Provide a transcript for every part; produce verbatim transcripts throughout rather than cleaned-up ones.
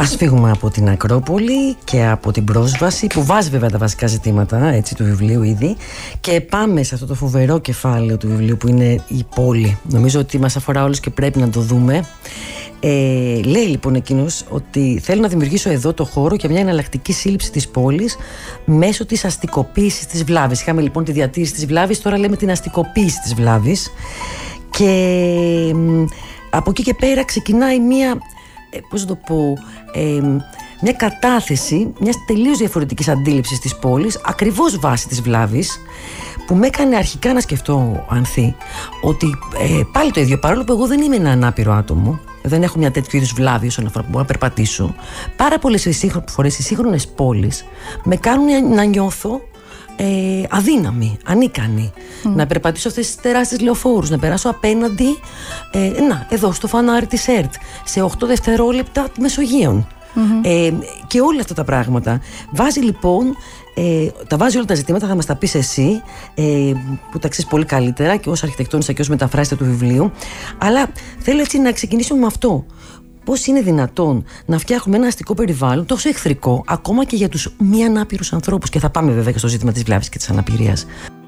Ας φύγουμε από την Ακρόπολη και από την πρόσβαση που βάζει βέβαια τα βασικά ζητήματα, έτσι, του βιβλίου ήδη, και πάμε σε αυτό το φοβερό κεφάλαιο του βιβλίου που είναι η πόλη. Νομίζω ότι μας αφορά όλους και πρέπει να το δούμε. Ε, λέει λοιπόν εκείνος ότι θέλω να δημιουργήσω εδώ το χώρο για μια εναλλακτική σύλληψη της πόλης μέσω της αστικοποίησης της βλάβης. Είχαμε λοιπόν τη διατήρηση της βλάβης, τώρα λέμε την αστικοποίηση της βλάβης. Και από εκεί και πέρα ξεκινάει μια, ε, πώς να το πω, ε, μια κατάθεση μιας τελείως διαφορετικής αντίληψης της πόλης, ακριβώς βάσει της βλάβης, που με έκανε αρχικά να σκεφτώ, Ανθή, ότι ε, πάλι το ίδιο, παρόλο που εγώ δεν είμαι ένα ανάπηρο άτομο, δεν έχω μια τέτοιου είδους βλάβη όσον αφορά που μπορώ να περπατήσω, πάρα πολλές φορές οι σύγχρονες πόλεις με κάνουν να νιώθω ε, αδύναμη, ανίκανη. Mm. Να περπατήσω αυτές τις τεράστιες λεωφόρους, να περάσω απέναντι, ε, να, εδώ στο φανάρι της ΕΡΤ, σε οκτώ δευτερόλεπτα Μεσογείων. Mm-hmm. Ε, και όλα αυτά τα πράγματα. Βάζει λοιπόν, ε, τα βάζει όλα τα ζητήματα, θα μας τα πεις εσύ, ε, που τα ξέρεις πολύ καλύτερα και ως αρχιτεκτόνισσα και ως μεταφράστη του βιβλίου. Αλλά θέλω έτσι να ξεκινήσουμε με αυτό. Πώς είναι δυνατόν να φτιάχνουμε ένα αστικό περιβάλλον τόσο εχθρικό, ακόμα και για τους μη ανάπηρους ανθρώπους? Και θα πάμε βέβαια και στο ζήτημα της βλάβης και της αναπηρίας.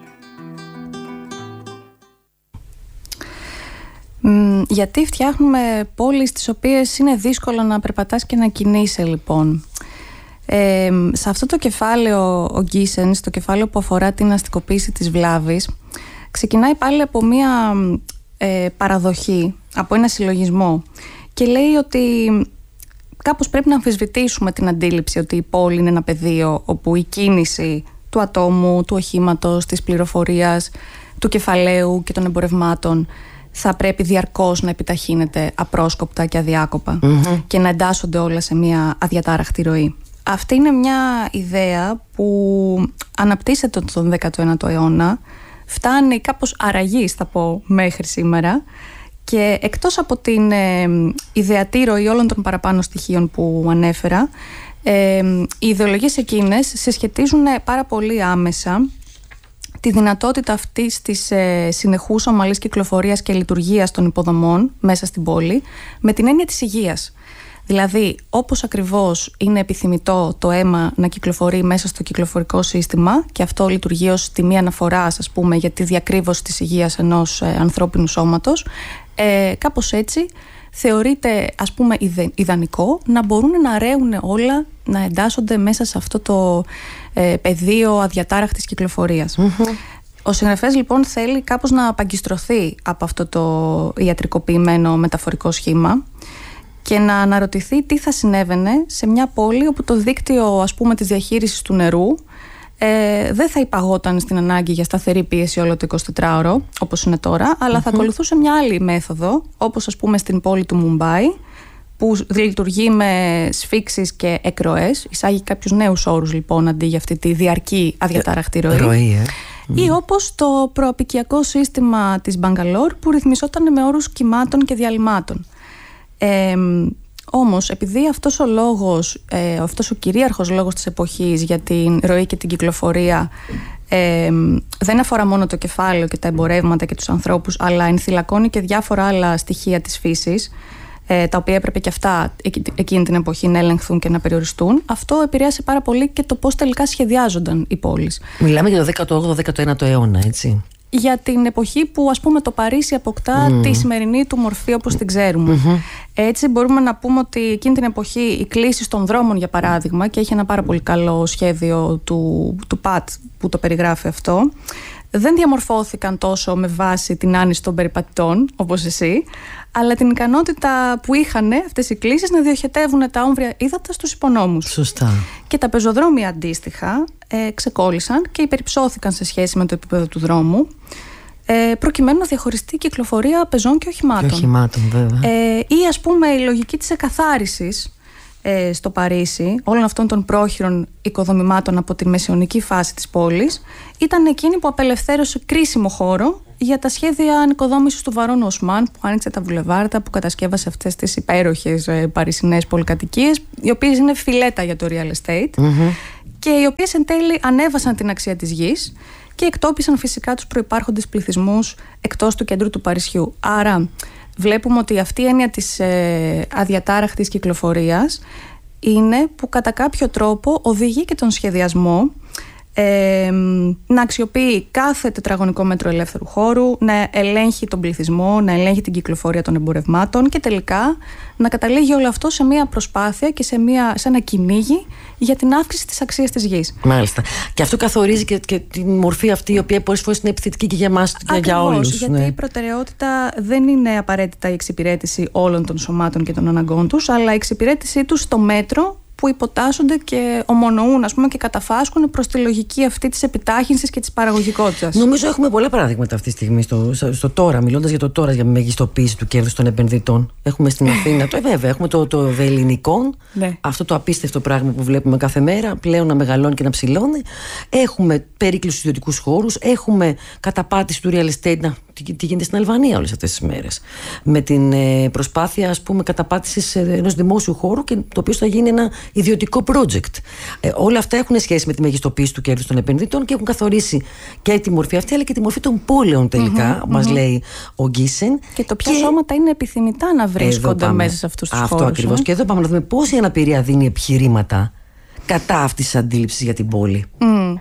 Mm, γιατί φτιάχνουμε πόλεις τις οποίες είναι δύσκολο να περπατάς και να κινείσαι, λοιπόν? Ε, σε αυτό το κεφάλαιο ο Γκίσεν, στο κεφάλαιο που αφορά την αστικοποίηση της βλάβης, ξεκινάει πάλι από μια ε, παραδοχή, από ένα συλλογισμό, και λέει ότι κάπως πρέπει να αμφισβητήσουμε την αντίληψη ότι η πόλη είναι ένα πεδίο όπου η κίνηση του ατόμου, του οχήματος, της πληροφορίας, του κεφαλαίου και των εμπορευμάτων θα πρέπει διαρκώς να επιταχύνεται απρόσκοπτα και αδιάκοπα, mm-hmm. και να εντάσσονται όλα σε μια αδιατάραχτη ροή. Αυτή είναι μια ιδέα που αναπτύσσεται τον δέκατο ένατο αιώνα, φτάνει κάπως αραγής, θα πω, μέχρι σήμερα, και εκτός από την ε, ιδεατή ροή όλων των παραπάνω στοιχείων που ανέφερα, ε, οι ιδεολογίες εκείνες συσχετίζουν πάρα πολύ άμεσα τη δυνατότητα αυτής της ε, συνεχούς ομαλής κυκλοφορίας και λειτουργίας των υποδομών μέσα στην πόλη με την έννοια της υγείας. Δηλαδή, όπως ακριβώς είναι επιθυμητό το αίμα να κυκλοφορεί μέσα στο κυκλοφορικό σύστημα, και αυτό λειτουργεί ως τιμή αναφοράς, ας πούμε, για τη διακρύβωση της υγείας ενός ε, ανθρώπινου σώματος, ε, κάπως έτσι θεωρείται, ας πούμε, ιδανικό να μπορούν να ρέουν όλα, να εντάσσονται μέσα σε αυτό το ε, πεδίο αδιατάραχτης κυκλοφορίας. Mm-hmm. Ο συγγραφέας λοιπόν θέλει κάπως να απαγκιστρωθεί από αυτό το ιατρικοποιημένο μεταφορικό σχήμα και να αναρωτηθεί τι θα συνέβαινε σε μια πόλη όπου το δίκτυο, ας πούμε, της διαχείρισης του νερού ε, δεν θα υπαγόταν στην ανάγκη για σταθερή πίεση όλο το εικοσιτετράωρο όπως είναι τώρα, αλλά mm-hmm. θα ακολουθούσε μια άλλη μέθοδο, όπως ας πούμε στην πόλη του Μουμπάι, που λειτουργεί με σφίξεις και εκροές, εισάγει κάποιους νέους όρους λοιπόν αντί για αυτή τη διαρκή αδιατάραχτη ροή. ροή ε. Ή όπως το προαπικιακό σύστημα της Μπαγκαλόρ που ρυθμιζόταν με όρους κυμάτων και διαλυμάτων. Ε, όμως επειδή αυτός ο λόγος, ε, αυτός ο κυρίαρχος λόγος της εποχής για την ροή και την κυκλοφορία ε, δεν αφορά μόνο το κεφάλαιο και τα εμπορεύματα και τους ανθρώπους, αλλά ενθυλακώνει και διάφορα άλλα στοιχεία της φύσης, ε, τα οποία έπρεπε και αυτά εκείνη την εποχή να ελεγχθούν και να περιοριστούν, αυτό επηρέασε πάρα πολύ και το πώς τελικά σχεδιάζονταν οι πόλεις. Μιλάμε για το δέκατο όγδοο δέκατο ένατο αιώνα, έτσι. Για την εποχή που, ας πούμε, το Παρίσι αποκτά mm. τη σημερινή του μορφή όπως την ξέρουμε. Mm-hmm. Έτσι μπορούμε να πούμε ότι εκείνη την εποχή οι κλήσεις των δρόμων, για παράδειγμα, και έχει ένα πάρα πολύ καλό σχέδιο του, του ΠΑΤ που το περιγράφει αυτό, δεν διαμορφώθηκαν τόσο με βάση την άνηση των περιπατητών όπως εσύ, αλλά την ικανότητα που είχαν αυτές οι κλήσεις να διοχετεύουν τα όμβρια ύδατα στους υπονόμους. Σωστά. Και τα πεζοδρόμια αντίστοιχα ε, ξεκόλλησαν και υπερυψώθηκαν σε σχέση με το επίπεδο του δρόμου, ε, προκειμένου να διαχωριστεί η κυκλοφορία πεζών και οχημάτων. Και οχημάτων, βέβαια. Ε, ή ας πούμε η λογική της εκαθάρισης ε, στο Παρίσι όλων αυτών των πρόχειρων οικοδομημάτων από τη μεσαιωνική φάση της πόλης ήταν εκείνη που απελευθέρωσε κρίσιμο χώρο για τα σχέδια ανοικοδόμησης του Βαρών Οσμάν, που άνοιξε τα βουλεβάρτα, που κατασκεύασε αυτές τις υπέροχες ε, παρισινές πολυκατοικίες, οι οποίες είναι φιλέτα για το real estate, mm-hmm. και οι οποίες εν τέλει ανέβασαν την αξία της γης και εκτόπισαν φυσικά τους προϋπάρχοντες πληθυσμούς εκτός του κέντρου του Παρισιού. Άρα βλέπουμε ότι αυτή η έννοια της ε, αδιατάραχτης κυκλοφορίας είναι που κατά κάποιο τρόπο οδηγεί και τον σχεδιασμό Ε, να αξιοποιεί κάθε τετραγωνικό μέτρο ελεύθερου χώρου, να ελέγχει τον πληθυσμό, να ελέγχει την κυκλοφορία των εμπορευμάτων και τελικά να καταλήγει όλο αυτό σε μια προσπάθεια και σε, μια, σε ένα κυνήγι για την αύξηση της αξίας της γης. Μάλιστα. Και αυτό καθορίζει και, και τη μορφή αυτή, η οποία πολλές φορές είναι επιθετική και για εμάς και για όλους. Γιατί ναι. η προτεραιότητα δεν είναι απαραίτητα η εξυπηρέτηση όλων των σωμάτων και των αναγκών τους, αλλά η εξυπηρέτησή τους στο μέτρο που υποτάσσονται και ομονοούν, ας πούμε, και καταφάσκουν προς τη λογική αυτή της επιτάχυνσης και της παραγωγικότητας. Νομίζω έχουμε πολλά παραδείγματα αυτή τη στιγμή στο, στο τώρα, μιλώντας για το τώρα, για μεγιστοποίηση του κέρδους των επενδυτών. Έχουμε στην Αθήνα, το, ε, βέβαια, έχουμε το, το Βελληνικόν, ναι. αυτό το απίστευτο πράγμα που βλέπουμε κάθε μέρα, πλέον να μεγαλώνει και να ψηλώνει. Έχουμε περίκλεισους ιδιωτικούς χώρους, έχουμε καταπάτηση του real estate. Να, τι, τι γίνεται στην Αλβανία όλες αυτές τις μέρες. Με την ε, προσπάθεια, ας πούμε, καταπάτησης ενός δημόσιου χώρου, και το οποίο θα γίνει ένα ιδιωτικό project. Ε, όλα αυτά έχουν σχέση με τη μεγιστοποίηση του κέρδους των επενδυτών και έχουν καθορίσει και τη μορφή αυτή, αλλά και τη μορφή των πόλεων τελικά, mm-hmm, μας mm-hmm. λέει ο Γκίσεν. Και το ποια και... σώματα είναι επιθυμητά να βρίσκονται μέσα σε αυτούς τους αυτό χώρους. Αυτό ακριβώς. Ε? Και εδώ πάμε να δούμε πώς η αναπηρία δίνει επιχειρήματα κατά αυτής της αντίληψης για την πόλη. Mm.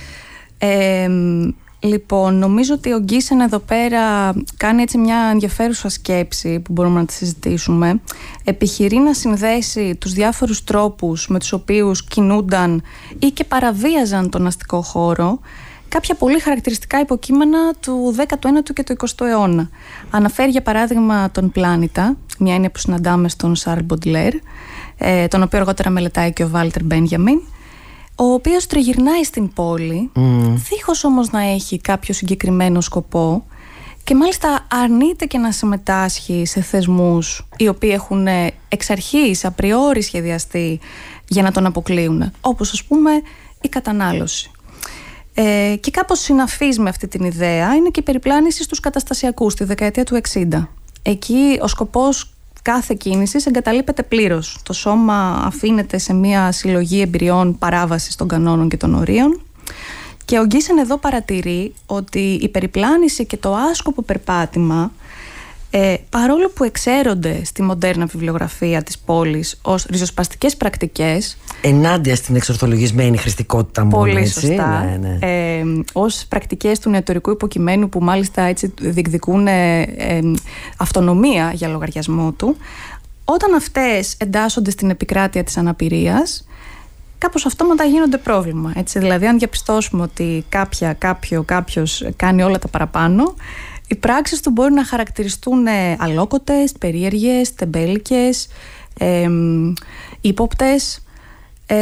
Ε, Λοιπόν, νομίζω ότι ο Γκίσεν εδώ πέρα κάνει έτσι μια ενδιαφέρουσα σκέψη που μπορούμε να τη συζητήσουμε. Επιχειρεί να συνδέσει τους διάφορους τρόπους με τους οποίους κινούνταν ή και παραβίαζαν τον αστικό χώρο κάποια πολύ χαρακτηριστικά υποκείμενα του δέκατου ένατου και του εικοστού αιώνα. Αναφέρει για παράδειγμα τον Πλάνητα, μια έννοια που συναντάμε στον Σαρλ Μποντλέρ, τον οποίο αργότερα μελετάει και ο Βάλτερ Μπένιαμιν, ο οποίος τριγυρνάει στην πόλη, mm. δίχως όμως να έχει κάποιο συγκεκριμένο σκοπό, και μάλιστα αρνείται και να συμμετάσχει σε θεσμούς οι οποίοι έχουν εξ αρχής απριόρι σχεδιαστεί για να τον αποκλείουν, όπως ας πούμε η κατανάλωση. Ε, και κάπως συναφής με αυτή την ιδέα είναι και η περιπλάνηση στους καταστασιακούς τη δεκαετία του εξήντα. Εκεί ο σκοπός κάθε κίνησης εγκαταλείπεται πλήρως. Το σώμα αφήνεται σε μια συλλογή εμπειριών παράβασης των κανόνων και των ορίων. Και ο Γκίσεν εδώ παρατηρεί ότι η περιπλάνηση και το άσκοπο περπάτημα, ε, παρόλο που εξαίρονται στη μοντέρνα βιβλιογραφία της πόλης ως ριζοσπαστικές πρακτικές, ενάντια στην εξορθολογισμένη χρηστικότητα μόνο, πολύ έτσι, σωστά, ναι, ναι. Ε, ως πρακτικές του νεωτορικού υποκειμένου που μάλιστα έτσι διεκδικούν ε, ε, αυτονομία για λογαριασμό του, όταν αυτές εντάσσονται στην επικράτεια της αναπηρίας, κάπως αυτόματα γίνονται πρόβλημα. Έτσι. Δηλαδή, αν διαπιστώσουμε ότι κάποια, κάποιο, κάποιος κάνει όλα τα παραπάνω, οι πράξεις του μπορεί να χαρακτηριστούν αλόκοτες, περίεργες, τεμπέλικες, ε, ύποπτες. Ε,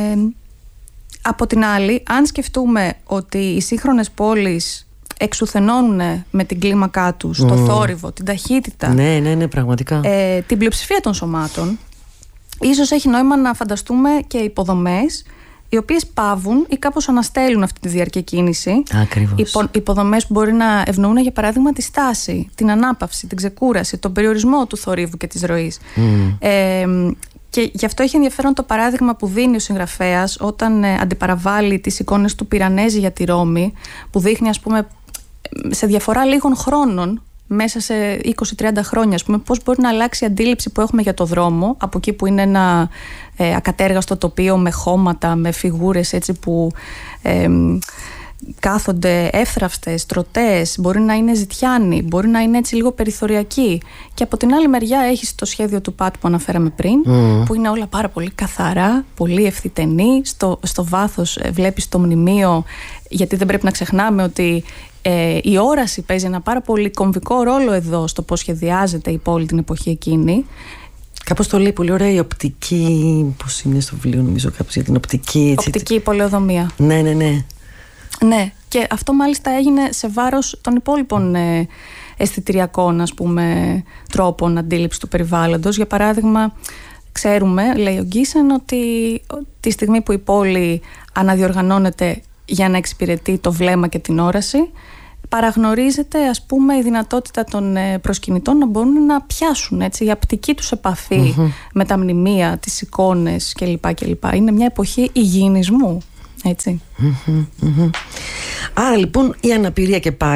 από την άλλη, αν σκεφτούμε ότι οι σύγχρονες πόλεις εξουθενώνουν με την κλίμακά τους mm. το θόρυβο, την ταχύτητα, ναι, ναι, ναι, πραγματικά. Ε, την πλειοψηφία των σωμάτων, ίσως έχει νόημα να φανταστούμε και υποδομές οι οποίες παύουν ή κάπως αναστέλουν αυτή τη διαρκή κίνηση. Ακριβώς. Υπο, υποδομές που μπορεί να ευνοούν για παράδειγμα τη στάση, την ανάπαυση, την ξεκούραση, τον περιορισμό του θορύβου και της ροής. Mm. Ε, και γι' αυτό έχει ενδιαφέρον το παράδειγμα που δίνει ο συγγραφέας όταν ε, αντιπαραβάλλει τις εικόνες του Πυρανέζη για τη Ρώμη, που δείχνει, ας πούμε, σε διαφορά λίγων χρόνων, μέσα σε είκοσι με τριάντα χρόνια, ας πούμε, πώς μπορεί να αλλάξει η αντίληψη που έχουμε για το δρόμο, από εκεί που είναι ένα ε, ακατέργαστο τοπίο με χώματα, με φιγούρες έτσι που ε, κάθονται εύθραυστες, τροτές, μπορεί να είναι ζητιάνοι, μπορεί να είναι έτσι λίγο περιθωριακοί. Και από την άλλη μεριά έχεις το σχέδιο του ΠΑΤ που αναφέραμε πριν, mm. που είναι όλα πάρα πολύ καθαρά, πολύ ευθυτενή. Στο, στο βάθος βλέπεις το μνημείο, γιατί δεν πρέπει να ξεχνάμε ότι ε, η όραση παίζει ένα πάρα πολύ κομβικό ρόλο εδώ στο πώς σχεδιάζεται η πόλη την εποχή εκείνη. Κάπως το λέει πολύ ωραία η οπτική. Πώς είναι στο βιβλίο, νομίζω, κάπως για την οπτική. Έτσι, οπτική πολεοδομία. Ναι, ναι, ναι. Ναι, και αυτό μάλιστα έγινε σε βάρος των υπόλοιπων ε, αισθητηριακών, ας πούμε, τρόπων αντίληψης του περιβάλλοντος. Για παράδειγμα, ξέρουμε, λέει ο Γκίσεν, ότι τη στιγμή που η πόλη αναδιοργανώνεται για να εξυπηρετεί το βλέμμα και την όραση, παραγνωρίζεται, ας πούμε, η δυνατότητα των προσκυνητών να μπορούν να πιάσουν, έτσι, η απτική τους επαφή mm-hmm. με τα μνημεία, τις εικόνες κλπ. κλπ. Είναι μια εποχή υγιεινισμού, έτσι. Mm-hmm, mm-hmm. Άρα λοιπόν η αναπηρία και πάλι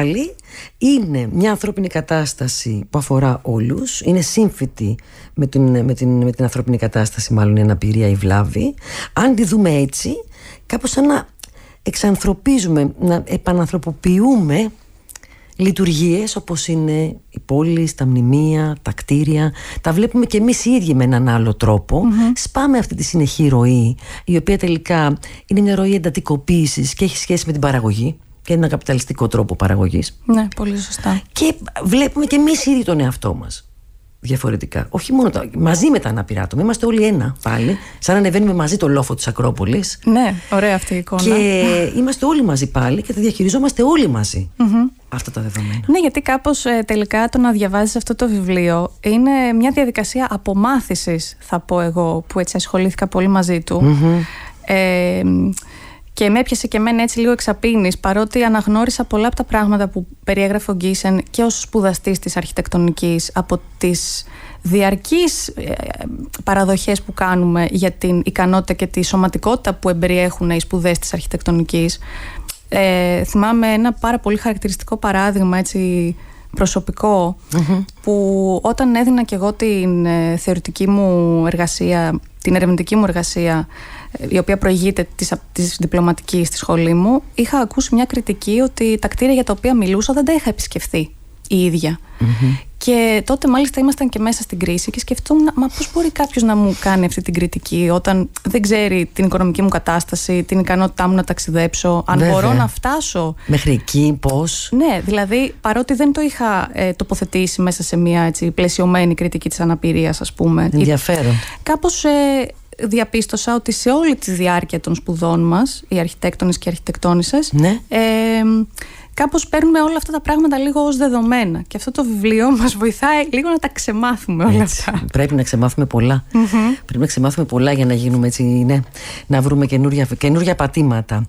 είναι μια ανθρώπινη κατάσταση που αφορά όλους, είναι σύμφυτη με την, με την, με την ανθρώπινη κατάσταση, μάλλον η αναπηρία, η βλάβη. Αν τη δούμε έτσι, κάπως σαν να εξανθρωπίζουμε, να επανανθρωποποιούμε λειτουργίες όπως είναι οι πόλεις, τα μνημεία, τα κτίρια. Τα βλέπουμε και εμείς οι ίδιοι με έναν άλλο τρόπο. Mm-hmm. Σπάμε αυτή τη συνεχή ροή, η οποία τελικά είναι μια ροή εντατικοποίησης και έχει σχέση με την παραγωγή και ένα καπιταλιστικό τρόπο παραγωγής. Ναι, πολύ σωστά. Και βλέπουμε και εμείς οι ίδιοι τον εαυτό μας διαφορετικά. Όχι μόνο τα, μαζί με τα αναπηρά άτομα. Είμαστε όλοι ένα πάλι. Σαν να ανεβαίνουμε μαζί το λόφο της Ακρόπολης. Ναι, ωραία αυτή η εικόνα. Και είμαστε όλοι μαζί πάλι και τα διαχειριζόμαστε όλοι μαζί. Mm-hmm. Αυτά τα δεδομένα. Ναι, γιατί κάπως ε, τελικά το να διαβάζεις αυτό το βιβλίο είναι μια διαδικασία απομάθησης, θα πω εγώ, που έτσι ασχολήθηκα πολύ μαζί του. Mm-hmm. Ε, και με έπιασε και εμένα έτσι λίγο εξαπίνης, παρότι αναγνώρισα πολλά από τα πράγματα που περιέγραφε ο Γκίσεν και ως σπουδαστής της αρχιτεκτονικής από τις διαρκείς παραδοχές που κάνουμε για την ικανότητα και τη σωματικότητα που εμπεριέχουν οι σπουδές της αρχιτεκτονικής. Ε, θυμάμαι ένα πάρα πολύ χαρακτηριστικό παράδειγμα, έτσι, προσωπικό, mm-hmm. που όταν έδινα και εγώ την ε, θεωρητική μου εργασία, την ερευνητική μου εργασία, η οποία προηγείται της, της διπλωματικής στη σχολή μου, είχα ακούσει μια κριτική ότι τα κτίρια για τα οποία μιλούσα δεν τα είχα επισκεφθεί η ίδια. Mm-hmm. Και τότε μάλιστα ήμασταν και μέσα στην κρίση και σκεφτόμουν, μα πώς μπορεί κάποιος να μου κάνει αυτή την κριτική όταν δεν ξέρει την οικονομική μου κατάσταση, την ικανότητά μου να ταξιδέψω, αν Βέβαια. μπορώ να φτάσω μέχρι εκεί, πώς. Ναι, δηλαδή παρότι δεν το είχα ε, τοποθετήσει μέσα σε μια έτσι, πλαισιωμένη κριτική της αναπηρίας, ας πούμε. Ενδιαφέρον. Κάπως ε, διαπίστωσα ότι σε όλη τη διάρκεια των σπουδών μας, οι αρχιτέκτονες και οι αρχιτεκτόνισσες, ναι. ε, κάπως παίρνουμε όλα αυτά τα πράγματα λίγο ως δεδομένα. Και αυτό το βιβλίο μας βοηθάει λίγο να τα ξεμάθουμε όλα έτσι, αυτά. Πρέπει να ξεμάθουμε πολλά. Mm-hmm. Πρέπει να ξεμάθουμε πολλά για να γίνουμε έτσι, ναι, να βρούμε καινούργια, καινούργια πατήματα.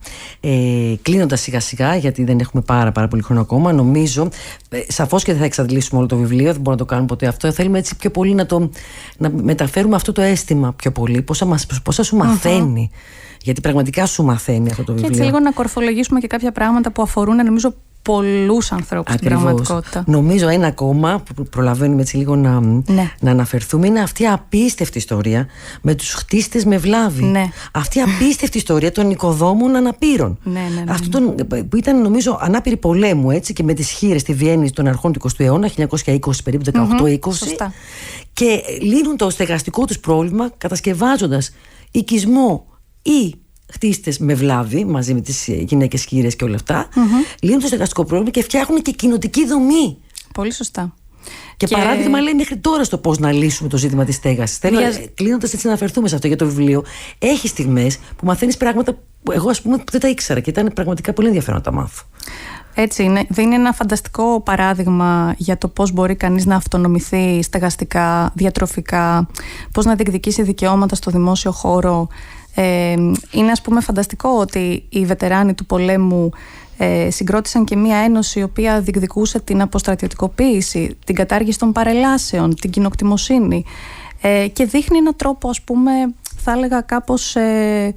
Ε, κλείνοντας σιγά σιγά, γιατί δεν έχουμε πάρα, πάρα πολύ χρόνο ακόμα, νομίζω, ε, σαφώς και δεν θα εξαντλήσουμε όλο το βιβλίο, δεν μπορούμε να το κάνουμε ποτέ αυτό. Θέλουμε έτσι πιο πολύ να, το, να μεταφέρουμε αυτό το αίσθημα πιο πολύ, πόσα, μας, πόσα σου μαθαίνει. Mm-hmm. Γιατί πραγματικά σου μαθαίνει αυτό το βιβλίο. Και έτσι λίγο να κορφολογήσουμε και κάποια πράγματα που αφορούν, νομίζω, πολλούς ανθρώπους στην πραγματικότητα. Νομίζω ένα ακόμα που προλαβαίνουμε έτσι λίγο να, ναι. να αναφερθούμε είναι αυτή η απίστευτη ιστορία με τους χτίστες με βλάβη. Ναι. Αυτή η απίστευτη ιστορία των οικοδόμων αναπήρων. Ναι, ναι, ναι, ναι. Αυτό που ήταν, νομίζω, ανάπηροι πολέμου, έτσι, και με τις χήρες στη Βιέννη των αρχών του εικοστού αιώνα, χίλια εννιακόσια είκοσι περίπου, δεκαοκτώ είκοσι. Mm-hmm, και λύνουν το στεγαστικό τους πρόβλημα κατασκευάζοντας οικισμό ή χτίστες με βλάβη μαζί με τις γυναίκες χήρες και όλα αυτά. Mm-hmm. Λύνουν το στεγαστικό πρόβλημα και φτιάχνουν και κοινοτική δομή. Πολύ σωστά. Και, και παράδειγμα λέει μέχρι τώρα στο πώς να λύσουμε το ζήτημα της στέγασης. Θέλω, Για... κλείνοντας έτσι, να αναφερθούμε σε αυτό για το βιβλίο. Έχει στιγμές που μαθαίνεις πράγματα που εγώ, ας πούμε, δεν τα ήξερα και ήταν πραγματικά πολύ ενδιαφέρον να τα μάθω. Έτσι είναι. Δίνει ένα φανταστικό παράδειγμα για το πώς μπορεί κανείς να αυτονομηθεί στεγαστικά, διατροφικά, πώς να διεκδικήσει δικαιώματα στο δημόσιο χώρο. Ε, είναι, ας πούμε, φανταστικό ότι οι βετεράνοι του πολέμου ε, συγκρότησαν και μία ένωση η οποία διεκδικούσε την αποστρατιωτικοποίηση, την κατάργηση των παρελάσεων, την κοινοκτημοσύνη, ε, και δείχνει έναν τρόπο, ας πούμε, θα έλεγα κάπως ε,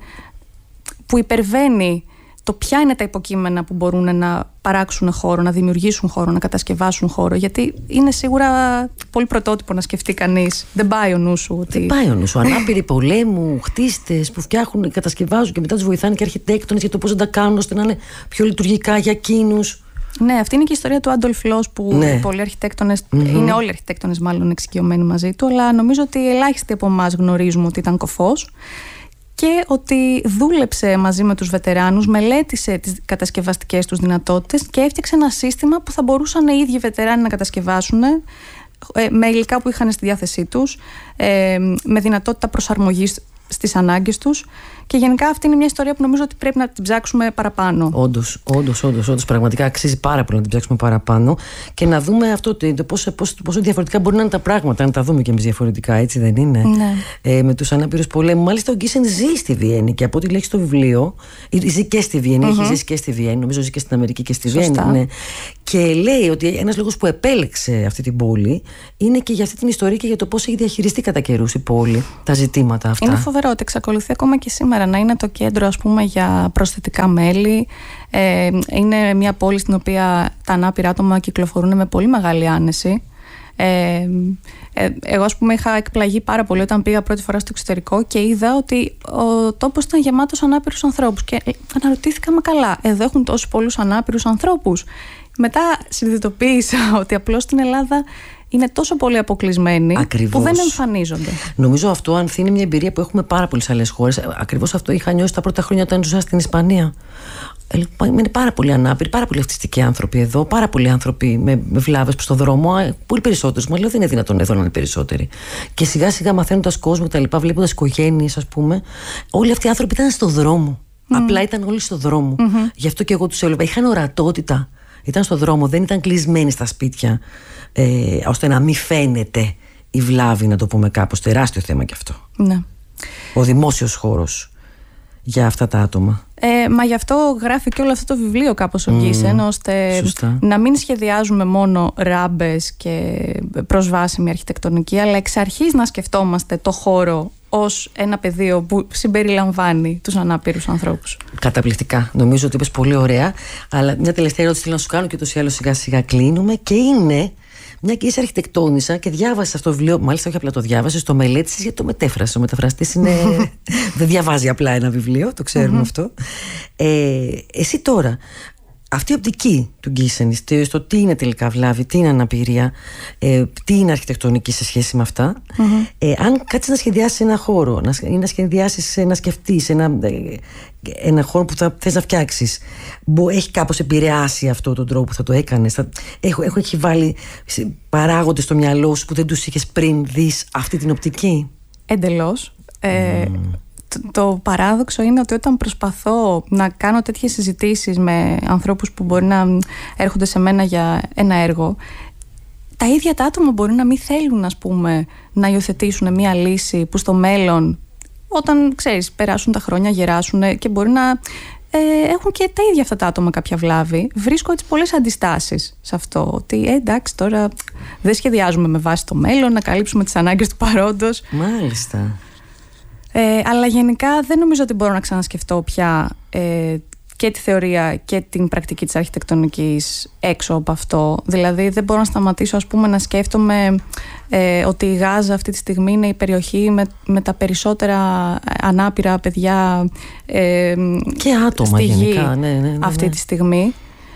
που υπερβαίνει το ποια είναι τα υποκείμενα που μπορούν να παράξουν χώρο, να δημιουργήσουν χώρο, να κατασκευάσουν χώρο. Γιατί είναι σίγουρα πολύ πρωτότυπο να σκεφτεί κανείς. Δεν πάει ο νου σου. Ότι... Δεν πάει ο νου σου. Ανάπηροι πολέμου, χτίστες που φτιάχνουν, κατασκευάζουν και μετά τους βοηθάνε και αρχιτέκτονες για το πώς να τα κάνουν ώστε να είναι πιο λειτουργικά για εκείνους. Ναι, αυτή είναι και η ιστορία του Άντολφ Λος που ναι. πολλοί αρχιτέκτονες, mm-hmm. είναι όλοι οι αρχιτέκτονες μάλλον εξοικειωμένοι μαζί του, αλλά νομίζω ότι ελάχιστοι από εμάς γνωρίζουμε ότι ήταν κωφός. Και ότι δούλεψε μαζί με τους βετεράνους, μελέτησε τις κατασκευαστικές τους δυνατότητες και έφτιαξε ένα σύστημα που θα μπορούσαν οι ίδιοι βετεράνοι να κατασκευάσουν με υλικά που είχαν στη διάθεσή τους, με δυνατότητα προσαρμογής στις ανάγκες τους. Και γενικά αυτή είναι μια ιστορία που νομίζω ότι πρέπει να την ψάξουμε παραπάνω. Όντως, όντως, όντως, όντως, πραγματικά αξίζει πάρα πολύ να την ψάξουμε παραπάνω και να δούμε αυτό, το, πόσο, πόσο, πόσο διαφορετικά μπορεί να είναι τα πράγματα, να τα δούμε και εμείς διαφορετικά, έτσι δεν είναι? Ναι. Ε, με τους ανάπηρους πολέμου. Μάλιστα, ο Γκίσεν ζει στη Βιέννη και από ό,τι λέει στο βιβλίο, ζει και στη Βιέννη, mm-hmm. έχει ζήσει και στη Βιέννη, νομίζω ζει και στην Αμερική και στη Βιέννη. Ναι. Και λέει ότι ένας λόγος που επέλεξε αυτή την πόλη είναι και για αυτή την ιστορία και για το πώς έχει διαχειριστεί κατά καιρούς η πόλη τα ζητήματα αυτά. Είναι φοβερό. φοβερό ότι εξακολουθεί ακόμα και σήμερα να είναι το κέντρο, ας πούμε, για προσθετικά μέλη. Ε, είναι μια πόλη στην οποία τα ανάπηρα άτομα κυκλοφορούν με πολύ μεγάλη άνεση. Ε, ε, εγώ, ας πούμε, είχα εκπλαγεί πάρα πολύ όταν πήγα πρώτη φορά στο εξωτερικό και είδα ότι ο τόπος ήταν γεμάτος ανάπηρους ανθρώπους και αναρωτήθηκα, μα καλά, εδώ έχουν τόσους πολλούς ανάπηρους ανθρώπους? Μετά συνειδητοποίησα ότι απλώς στην Ελλάδα είναι τόσο πολύ αποκλεισμένοι. Ακριβώς. Που δεν εμφανίζονται. Νομίζω αυτό, αν είναι μια εμπειρία που έχουμε πάρα πολλές άλλες χώρες. Ακριβώς αυτό είχα νιώσει τα πρώτα χρόνια όταν ζούσα στην Ισπανία. Είναι πάρα πολλοί ανάπηροι, πάρα πολλοί αυτιστικοί άνθρωποι εδώ, πάρα πολλοί άνθρωποι με, με βλάβες στον δρόμο, πολύ περισσότερους. Μα λέω, δεν είναι δυνατόν εδώ να είναι περισσότεροι. Και σιγά σιγά μαθαίνοντας κόσμο και τα λοιπά, βλέποντας οικογένειες, ας πούμε, όλοι αυτοί οι άνθρωποι ήταν στον δρόμο. Mm. Απλά ήταν όλοι στον δρόμο. Mm-hmm. Γι' αυτό και εγώ τους έβλεπα. Είχαν ορατότητα. Ήταν στον δρόμο, δεν ήταν κλεισμένοι στα σπίτια, ε, ώστε να μην φαίνεται η βλάβη, να το πούμε κάπως. Τεράστιο θέμα κι αυτό. Ναι. Ο δημόσιος χώρος για αυτά τα άτομα. Ε, μα γι' αυτό γράφει και όλο αυτό το βιβλίο κάπως ο Γκίσεν, mm, ώστε σωστά. Να μην σχεδιάζουμε μόνο ράμπες και προσβάσιμη αρχιτεκτονική, αλλά εξ αρχής να σκεφτόμαστε το χώρο ως ένα πεδίο που συμπεριλαμβάνει τους ανάπηρους ανθρώπους. Καταπληκτικά. Νομίζω ότι είπες πολύ ωραία. Αλλά μια τελευταία ερώτηση θέλω να σου κάνω και ούτως ή άλλως σιγά σιγά κλείνουμε. Και είναι, μια και είσαι αρχιτεκτόνισσα και διάβασες αυτό το βιβλίο, μάλιστα όχι απλά το διάβασες, το μελέτησες γιατί το μετέφρασε. Ο μεταφραστής είναι. Δεν διαβάζει απλά ένα βιβλίο, το ξέρουμε mm-hmm. αυτό. Ε, εσύ τώρα, αυτή η οπτική του Γκίσεν στο τι είναι τελικά βλάβη, τι είναι αναπηρία, ε, τι είναι αρχιτεκτονική σε σχέση με αυτά, mm-hmm. ε, αν κάτσεις να σχεδιάσεις ένα χώρο να, ή να σχεδιάσεις, να σκεφτείς ένα, ένα χώρο που θα θες να φτιάξεις, έχει κάπως επηρεάσει αυτό τον τρόπο που θα το έκανες, θα, έχω, έχω, έχει βάλει παράγοντες στο μυαλό σου που δεν τους είχες πριν δεις αυτή την οπτική? Εντελώς. ε, mm. Το παράδοξο είναι ότι όταν προσπαθώ να κάνω τέτοιες συζητήσεις με ανθρώπους που μπορεί να έρχονται σε μένα για ένα έργο, τα ίδια τα άτομα μπορεί να μην θέλουν, ας πούμε, να υιοθετήσουν μια λύση που στο μέλλον, όταν, ξέρεις, περάσουν τα χρόνια, γεράσουν και μπορεί να ε, έχουν και τα ίδια αυτά τα άτομα κάποια βλάβη. Βρίσκω έτσι πολλές αντιστάσεις σε αυτό, ότι ε, εντάξει, τώρα δεν σχεδιάζουμε με βάση το μέλλον να καλύψουμε τις ανάγκες του παρόντος. Μάλιστα. Ε, αλλά γενικά δεν νομίζω ότι μπορώ να ξανασκεφτώ πια ε, και τη θεωρία και την πρακτική της αρχιτεκτονικής έξω από αυτό. Δηλαδή δεν μπορώ να σταματήσω, ας πούμε, να σκέφτομαι ε, ότι η Γάζα αυτή τη στιγμή είναι η περιοχή με, με τα περισσότερα ανάπηρα παιδιά ε, και άτομα στη γη γενικά, ναι, ναι, ναι, ναι. αυτή τη στιγμή.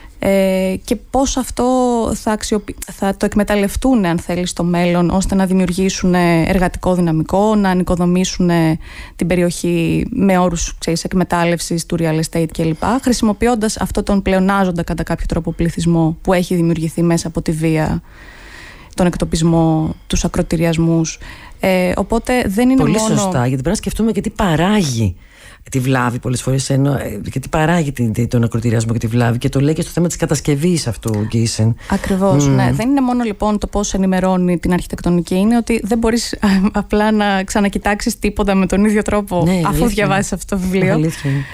Ε, και πώς αυτό θα, αξιοπι... θα το εκμεταλλευτούν, αν θέλει, στο μέλλον, ώστε να δημιουργήσουν εργατικό δυναμικό, να ανοικοδομήσουν την περιοχή με όρους, ξέρεις, εκμετάλλευσης του real estate κλπ, χρησιμοποιώντας αυτό τον πλεονάζοντα κατά κάποιο τρόπο πληθυσμό που έχει δημιουργηθεί μέσα από τη βία, τον εκτοπισμό, τους ακροτηριασμούς. Ε, οπότε δεν είναι πολύ μόνο... Πολύ σωστά, γιατί πρέπει να σκεφτούμε και τι παράγει τη βλάβη πολλές φορές, ενώ, και τι παράγει τον ακροτηριασμό και τη βλάβη, και το λέει και στο θέμα της κατασκευής αυτό ο Γκίσεν. Ακριβώς, mm. ναι. Δεν είναι μόνο λοιπόν το πώς ενημερώνει την αρχιτεκτονική, είναι ότι δεν μπορείς απλά να ξανακοιτάξεις τίποτα με τον ίδιο τρόπο, ναι, αφού διαβάσεις αυτό το βιβλίο. Αλήθεια είναι.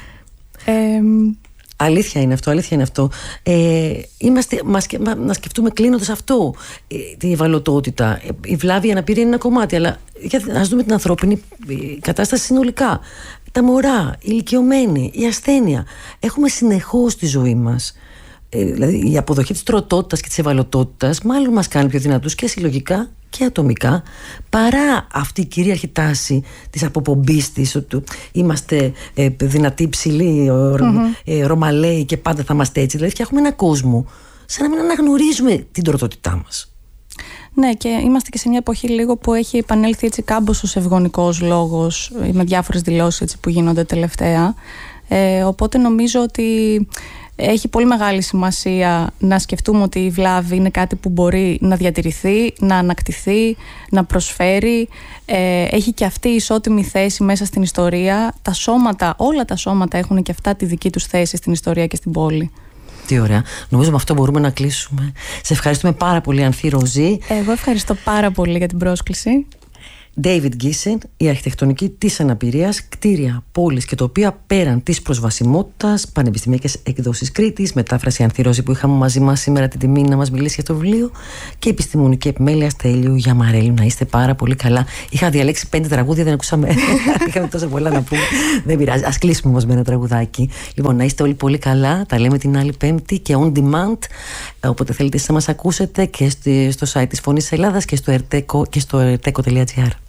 Ε, Αλήθεια είναι αυτό, αλήθεια είναι αυτό. Ε, είμαστε, μας, μα, να σκεφτούμε κλείνοντας αυτό, ε, την ευαλωτότητα. Ε, η βλάβη, η αναπηρία είναι ένα κομμάτι, αλλά ας δούμε την ανθρώπινη κατάσταση συνολικά. Τα μωρά, οι ηλικιωμένοι, η ασθένεια. Έχουμε συνεχώς στη ζωή μας. Ε, δηλαδή η αποδοχή της τροτότητας και της ευαλωτότητας μάλλον μας κάνει πιο δυνατούς και συλλογικά και ατομικά, παρά αυτή η κυρίαρχη τάση της αποπομπής της, ότι είμαστε ε, δυνατοί, ψηλοί, mm-hmm. ε, ρωμαλαίοι και πάντα θα είμαστε έτσι. Δηλαδή φτιάχνουμε έναν κόσμο σαν να μην αναγνωρίζουμε την τροτότητά μας. Ναι, και είμαστε και σε μια εποχή λίγο που έχει επανέλθει έτσι κάμποσος ευγονικός λόγος, με διάφορες δηλώσεις έτσι που γίνονται τελευταία. Ε, οπότε νομίζω ότι έχει πολύ μεγάλη σημασία να σκεφτούμε ότι η βλάβη είναι κάτι που μπορεί να διατηρηθεί, να ανακτηθεί, να προσφέρει. Ε, έχει και αυτή η ισότιμη θέση μέσα στην ιστορία. Τα σώματα, όλα τα σώματα έχουν και αυτά τη δική τους θέση στην ιστορία και στην πόλη. Τι ωραία. Νομίζω με αυτό μπορούμε να κλείσουμε. Σε ευχαριστούμε πάρα πολύ, Ανθή Ροζή. Εγώ ευχαριστώ πάρα πολύ για την πρόσκληση. David Giesen, η αρχιτεκτονική της αναπηρίας, κτίρια, πόλεις και τοπία πέραν της προσβασιμότητας, πανεπιστημιακές εκδόσεις Κρήτης, μετάφραση Ανθυρόζη που είχαμε μαζί μας σήμερα την τιμή να μας μιλήσει για το βιβλίο, και επιστημονική επιμέλεια Στέλιου Γιαμαρέλου. Να είστε πάρα πολύ καλά. Είχα διαλέξει πέντε τραγούδια, δεν ακούσαμε. Είχαμε τόσα πολλά να πούμε. Δεν πειράζει. Ας κλείσουμε όμως με ένα τραγουδάκι. Λοιπόν, να είστε όλοι πολύ καλά. Τα λέμε την άλλη Πέμπτη και on demand. Όποτε θέλετε να μας ακούσετε και στο site της Φωνής Ελλάδας και στο ερτέκο τελεία τζι άρ.